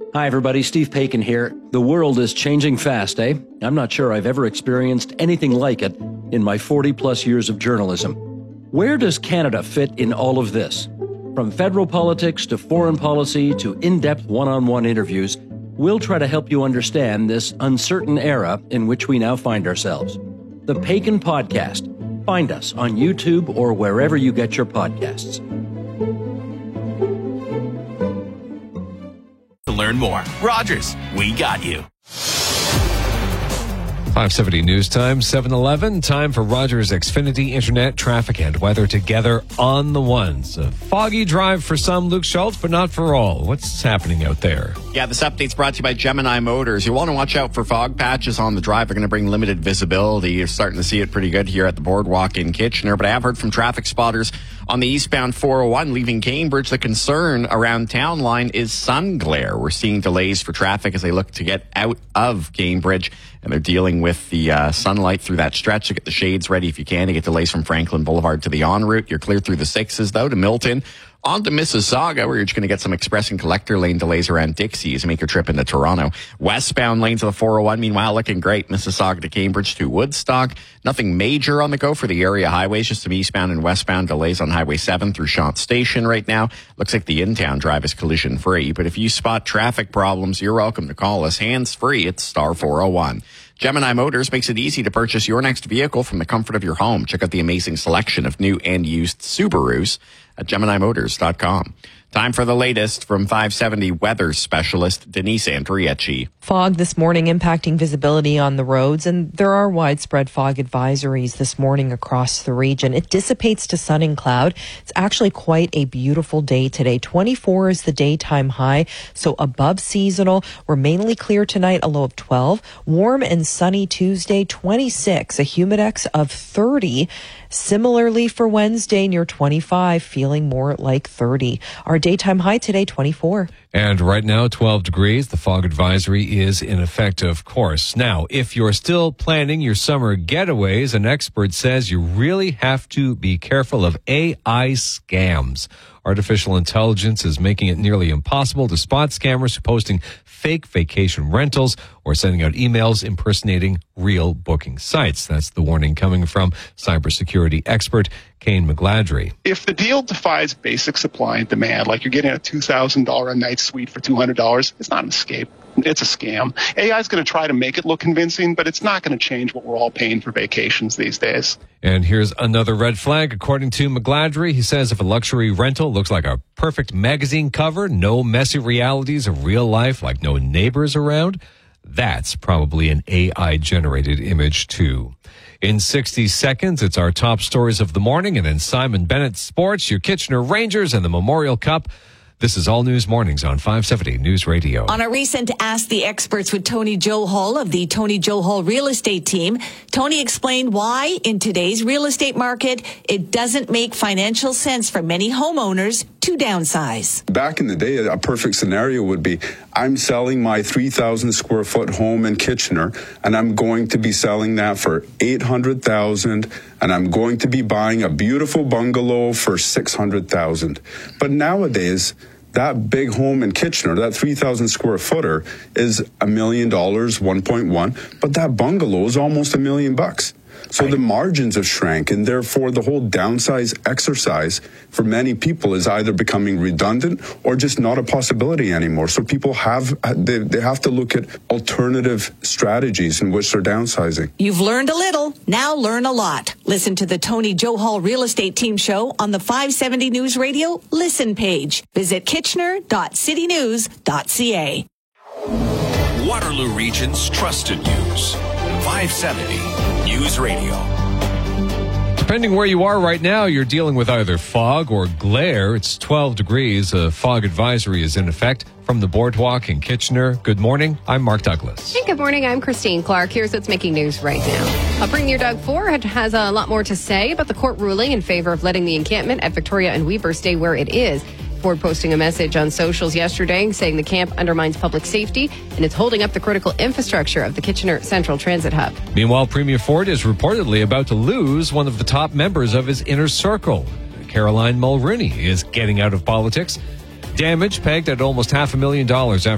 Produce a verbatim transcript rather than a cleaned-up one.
Hi, everybody. Steve Paikin here. The world is changing fast, eh? I'm not sure I've ever experienced anything like it in my forty-plus years of journalism. Where does Canada fit in all of this? From federal politics to foreign policy to in-depth one-on-one interviews, we'll try to help you understand this uncertain era in which we now find ourselves. The Paikin Podcast. Find us on YouTube or wherever you get your podcasts. To learn more, Rogers, we got you. five seventy News Time, seven eleven. Time for Rogers Xfinity Internet traffic and weather together on the ones. A foggy drive for some, Luke Schultz, but not for all. What's happening out there? Yeah, this update's brought to you by Gemini Motors. You want to watch out for fog patches on the drive. They're going to bring limited visibility. You're starting to see it pretty good here at the Boardwalk in Kitchener. But I have heard from traffic spotters on the eastbound four oh one leaving Cambridge, the concern around town line is sun glare. We're seeing delays for traffic as they look to get out of Cambridge, and they're dealing with the uh, sunlight through that stretch. So get the shades ready if you can to get delays from Franklin Boulevard to the en route. You're clear through the sixes, though, to Milton. On to Mississauga, where you're just going to get some express and collector lane delays around Dixie as you make your trip into Toronto. Westbound lanes of the four oh one, meanwhile, looking great. Mississauga to Cambridge to Woodstock. Nothing major on the go for the area highways, just some eastbound and westbound delays on Highway seven through Shant Station right now. Looks like the in-town drive is collision-free. But if you spot traffic problems, you're welcome to call us hands-free. It's star four oh one. Gemini Motors makes it easy to purchase your next vehicle from the comfort of your home. Check out the amazing selection of new and used Subarus at Gemini Motors dot com. Time for the latest from five seventy weather specialist Denise Andriachi. Fog this morning impacting visibility on the roads, and there are widespread fog advisories this morning across the region. It dissipates to sun and cloud. It's actually quite a beautiful day today. twenty-four is the daytime high, so above seasonal. We're mainly clear tonight, a low of twelve. Warm and sunny Tuesday, twenty-six. A humidex of thirty. Similarly for Wednesday, near twenty-five, feeling more like thirty. Our daytime high today, twenty-four. And right now, twelve degrees. The fog advisory is in effect, of course. Now, if you're still planning your summer getaways, an expert says you really have to be careful of A I scams. Artificial intelligence is making it nearly impossible to spot scammers who posting fake vacation rentals or sending out emails impersonating real booking sites. That's the warning coming from cybersecurity expert Kane McGladrey. If the deal defies basic supply and demand, like you're getting a two thousand dollars a night suite for two hundred dollars, it's not an escape. It's a scam. A I is going to try to make it look convincing, but it's not going to change what we're all paying for vacations these days. And here's another red flag. According to McGladrey, he says if a luxury rental looks like a perfect magazine cover, no messy realities of real life, like no neighbors around, that's probably an A I-generated image too. In sixty seconds, it's our top stories of the morning, and then Simon Bennett Sports, your Kitchener Rangers, and the Memorial Cup. This is All News Mornings on five seventy News Radio. On a recent Ask the Experts with Tony Joe Hall of the Tony Joe Hall Real Estate Team, Tony explained why, in today's real estate market, it doesn't make financial sense for many homeowners to downsize. Back in the day, a perfect scenario would be, I'm selling my three thousand square foot home in Kitchener, and I'm going to be selling that for eight hundred thousand dollars, and I'm going to be buying a beautiful bungalow for six hundred thousand dollars. But nowadays, that big home in Kitchener, that three thousand square footer, is a million dollars, one point one, but that bungalow is almost a million bucks. So the margins have shrank, and therefore the whole downsize exercise for many people is either becoming redundant or just not a possibility anymore. So people have, they, they have to look at alternative strategies in which they're downsizing. You've learned a little, now learn a lot. Listen to the Tony Joe Hall Real Estate Team show on the five seventy News Radio Listen page. Visit kitchener dot city news dot c a. Waterloo Region's trusted news. five seventy News Radio. Depending where you are right now, you're dealing with either fog or glare. It's twelve degrees. A fog advisory is in effect. From the Boardwalk in Kitchener, good morning. I'm Mark Douglas. And good morning. I'm Christine Clark. Here's what's making news right now. Bring Your Dog four has a lot more to say about the court ruling in favor of letting the encampment at Victoria and Weber stay where it is. Ford posting a message on socials yesterday saying the camp undermines public safety and it's holding up the critical infrastructure of the Kitchener Central Transit Hub. Meanwhile, Premier Ford is reportedly about to lose one of the top members of his inner circle. Caroline Mulroney is getting out of politics. Damage pegged at almost half a million dollars after